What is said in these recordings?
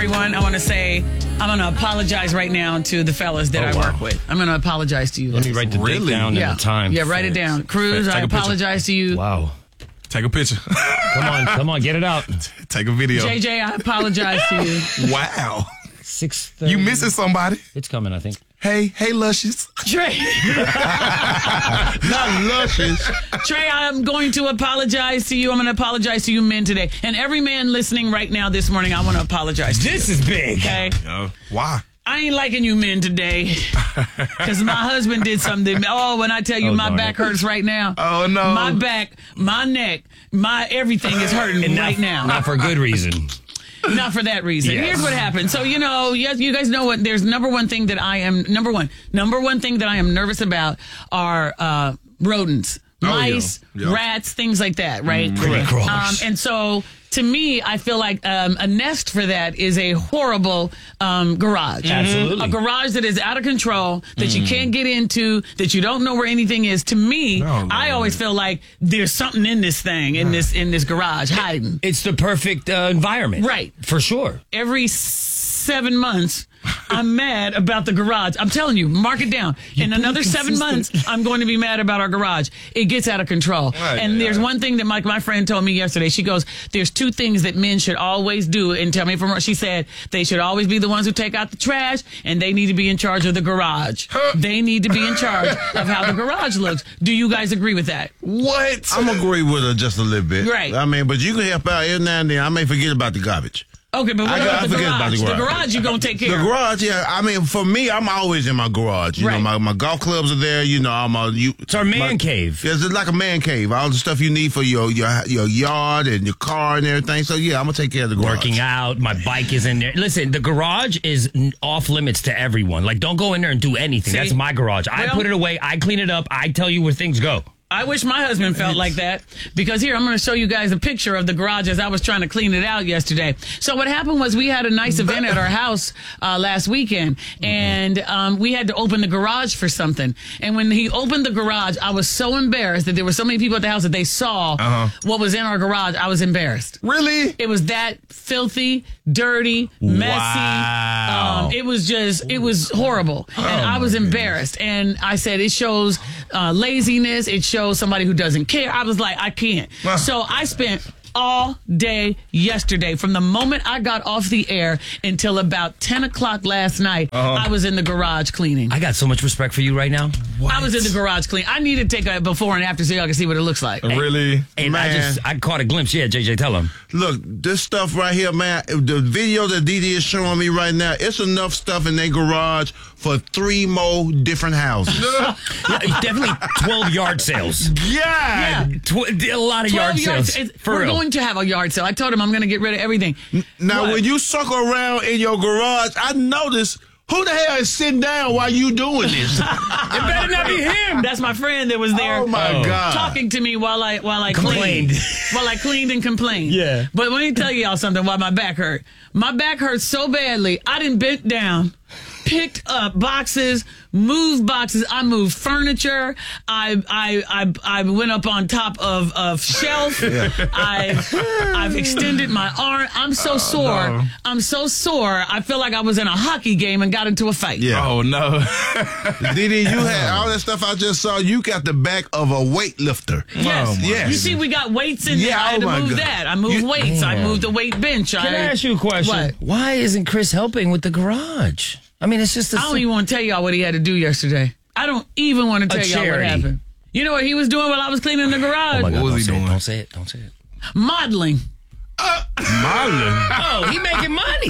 everyone. I want to say I'm going to apologize right now to the fellas that I work with. I'm going to apologize to you. Let me write the date down and the time. Yeah, write it down. Cruz, I apologize to you. Wow. Take a picture. Come on, get it out. Take a video. JJ, I apologize to you. Wow. 6:30. You missing somebody? It's coming, I think. Hey, Luscious. Trey. Not Luscious. Trey, I'm going to apologize to you. I'm going to apologize to you men today. And every man listening right now this morning, I want to apologize to This is big. Okay? Why? I ain't liking you men today because my husband did something. Oh, when I tell you my back hurts right now. Oh, no. My back, my neck, my everything is hurting right now. Not for good reason. Not for that reason. Yes. Here's what happened. So, you guys know what, there's number one thing that I am nervous about are rodents. Mice, rats, things like that, right? Correct. And so, to me, I feel like a nest for that is a horrible garage. Absolutely. A garage that is out of control, that you can't get into, that you don't know where anything is. To me, I always feel like there's something in this thing, in this garage, hiding. It's the perfect environment. Right. For sure. Every 7 months, I'm mad about the garage. I'm telling you, mark it down. In another 7 months, I'm going to be mad about our garage. It gets out of control. And there's one thing that my friend told me yesterday. She goes, there's two things that men should always do. And tell me if I'm wrong. She said they should always be the ones who take out the trash, and they need to be in charge of the garage. They need to be in charge of how the garage looks. Do you guys agree with that? What? I'm agree with her just a little bit. Right. I mean, but you can help out every now and then. I may forget about the garbage. Okay, but what about the garage? The garage you're going to take care of. The garage, yeah. I mean, for me, I'm always in my garage. You know, my golf clubs are there. You know, it's our man cave. Yeah, it's like a man cave. All the stuff you need for your yard and your car and everything. So, yeah, I'm going to take care of the garage. Working out. My bike is in there. Listen, the garage is off limits to everyone. Like, don't go in there and do anything. See? That's my garage. I put it away. I clean it up. I tell you where things go. I wish my husband felt like that, because here, I'm going to show you guys a picture of the garage as I was trying to clean it out yesterday. So what happened was we had a nice event at our house last weekend, and we had to open the garage for something. And when he opened the garage, I was so embarrassed that there were so many people at the house that they saw what was in our garage. I was embarrassed. Really? It was that filthy, dirty, messy. Wow. It was horrible. And I was embarrassed. And I said, it shows laziness. It shows somebody who doesn't care. I was like, I can't. So I spent all day yesterday, from the moment I got off the air until about 10 o'clock last night, I was in the garage cleaning. I got so much respect for you right now. I was in the garage cleaning. I need to take a before and after so y'all can see what it looks like. Really? And Man. I caught a glimpse. Yeah, JJ, tell him. Look, this stuff right here, man, the video that Didi is showing me right now, it's enough stuff in their garage for 3 more different houses. Yeah, definitely 12 yard sales. Yeah. A lot of yard sales. We're going to have a yard sale. I told him I'm going to get rid of everything. Now, when you circle around in your garage, I notice, who the hell is sitting down while you doing this? It better not be him. That's my friend that was there. Oh, my God. Talking to me while I Complained. cleaned. While I cleaned and complained. Yeah. But let me tell y'all something why my back hurt. My back hurt so badly, I didn't bent down, picked up boxes, moved boxes. I moved furniture. I went up on top of shelf. I've extended my arm. I'm so sore. No. I'm so sore. I feel like I was in a hockey game and got into a fight. Yeah. Oh, no. Didi, you had all that stuff I just saw. You got the back of a weightlifter. Yes. Yes. You see, we got weights in there. Yeah, I had to my move God. that. I moved weights. I moved the weight bench. Can I ask you a question? What? Why isn't Chris helping with the garage? I mean, it's just I don't even want to tell y'all what he had to do yesterday. I don't even want to tell y'all what charity. happened. You know what he was doing while I was cleaning the garage? Oh my God, What was he doing? Don't say it. Don't say it. Modeling. Modeling. Oh, he making money.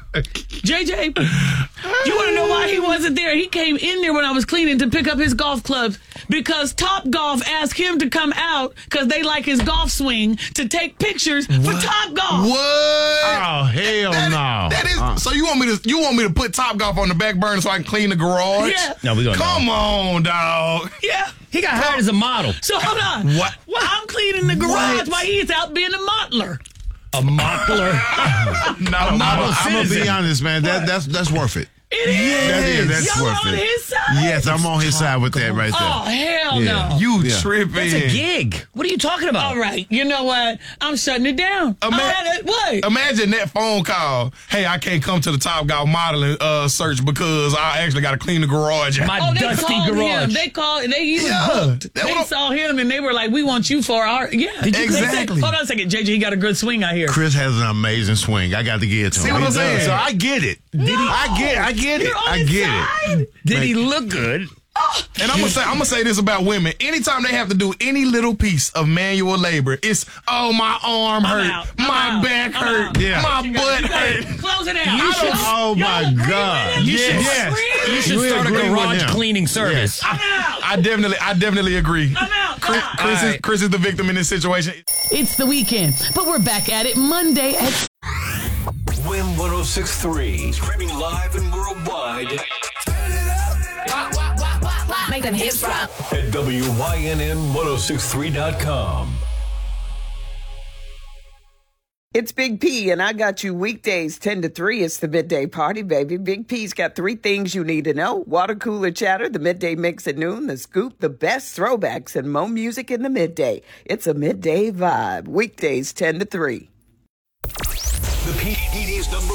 JJ, you want to know why he wasn't there? He came in there when I was cleaning to pick up his golf clubs because Top Golf asked him to come out because they like his golf swing to take pictures for Top Golf. What? Oh, hell no. That is. So you want me to put Top Golf on the back burner so I can clean the garage? Yeah. No, we gonna Come on, dog. Yeah. He got hired as a model. So hold on. What? I'm cleaning the garage What? while he's out being a modeler. A modeler. Not a model. I'm gonna be citizen. honest, man. That's worth it. It is. That's Y'all worth on it. his side. Yes, I'm on his side with that right there. Oh, hell Yeah. no. You Yeah. tripping. That's a gig. What are you talking about? All right. You know what? I'm shutting it down. What? Imagine that phone call. Hey, I can't come to the Top Golf modeling search because I actually got to clean the garage out. My They dusty called garage. him. They called. He was Yeah. booked. That They was- saw him and they were like, "We want you for our." Yeah. Did you Exactly. Hold on a second, JJ. He got a good swing. I hear. Chris has an amazing swing. I got to give it to him. See what He I'm does. saying? So I get it. I get it. You're on I his get side? it. Did he look good? And I'm gonna say this about women. Anytime they have to do any little piece of manual labor, it's my arm hurt, out. my I'm back out. hurt, I'm Yeah. my You butt got hurt. it. Close it out. You should- Oh my God. Yes. You should We start a agree with garage him. cleaning service. I'm out. I definitely agree. I'm out. Chris is the victim in this situation. It's the weekend, but we're back at it Monday at Win 106.3. Streaming live and worldwide Make them hips rock. at WYNN1063.com. It's Big P, and I got you weekdays 10 to 3. It's the Midday Party, baby. Big P's got 3 things you need to know. Water cooler chatter, the midday mix at noon, the scoop, the best throwbacks, and more music in the midday. It's a midday vibe. Weekdays 10 to 3. The PDD's #1